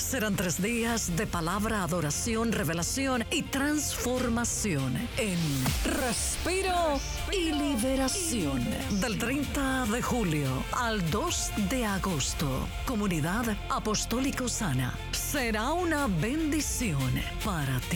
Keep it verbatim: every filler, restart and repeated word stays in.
Serán tres días de palabra, adoración, revelación y transformación en Respiro y Liberación. Del treinta de julio al dos de agosto. Comunidad Apostólica Osana. Será una bendición para ti.